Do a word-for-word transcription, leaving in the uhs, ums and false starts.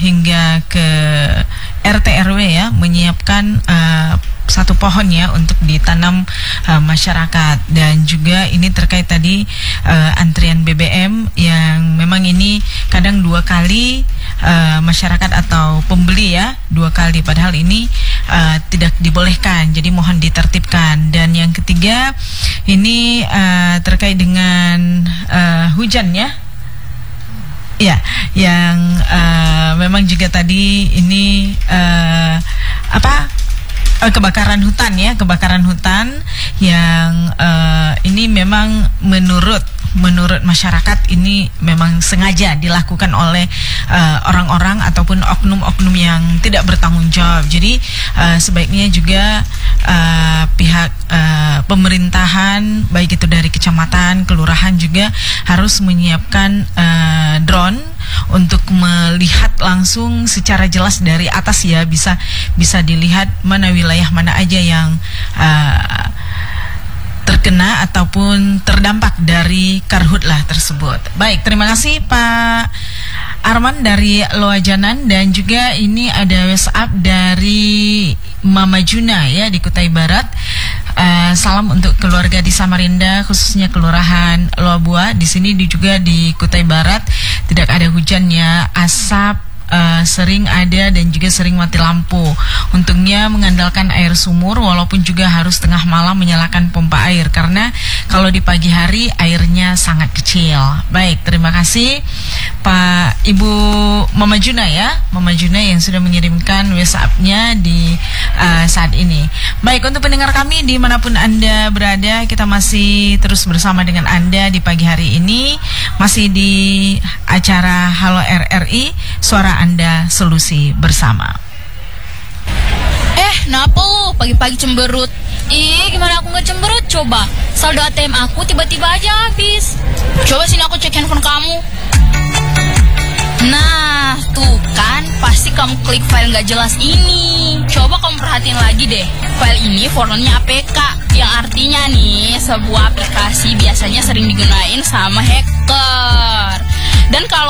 hingga ke R T R W ya, menyiapkan uh, satu pohon ya untuk ditanam uh, masyarakat. Dan juga ini terkait tadi uh, antrian B B M yang memang ini kadang dua kali uh, masyarakat atau pembeli ya dua kali, padahal ini uh, tidak dibolehkan, jadi mohon ditertibkan. Dan yang ketiga ini uh, terkait dengan uh, hujan ya. Ya, yang uh, memang juga tadi ini uh, apa uh, kebakaran hutan ya, kebakaran hutan yang uh, ini memang menurut menurut masyarakat ini memang sengaja dilakukan oleh uh, orang-orang ataupun oknum-oknum yang tidak bertanggung jawab. Jadi uh, sebaiknya juga uh, pihak uh, pemerintahan baik itu dari kecamatan, kelurahan juga harus menyiapkan uh, drone untuk melihat langsung secara jelas dari atas ya, bisa bisa dilihat mana wilayah mana aja yang uh, terkena ataupun terdampak dari karhutlah tersebut. Baik, terima kasih Pak Arman dari Loajanan. Dan juga ini ada WhatsApp dari Mama Juna ya di Kutai Barat. Uh, salam untuk keluarga di Samarinda, khususnya Kelurahan Loabua. Di sini di, juga di Kutai Barat tidak ada hujannya, asap Uh, sering ada dan juga sering mati lampu. Untungnya mengandalkan air sumur, walaupun juga harus tengah malam menyalakan pompa air karena kalau di pagi hari airnya sangat kecil. Baik, terima kasih Pak Ibu Mama Juna ya, Mama Juna yang sudah mengirimkan WhatsApp-nya di uh, saat ini. Baik, untuk pendengar kami dimanapun Anda berada, kita masih terus bersama dengan Anda di pagi hari ini, masih di acara Halo R R I, Suara Anda Solusi Bersama. Eh, kenapa lu pagi-pagi cemberut? Ih, gimana aku gak cemberut coba? Saldo A T M aku tiba-tiba aja habis. Coba sini aku cek handphone kamu. Nah, tuh kan, pasti kamu klik file gak jelas ini. Coba kamu perhatiin lagi deh. File ini formatnya A P K, yang artinya nih, sebuah aplikasi biasanya sering digunain sama hacker. Dan kalau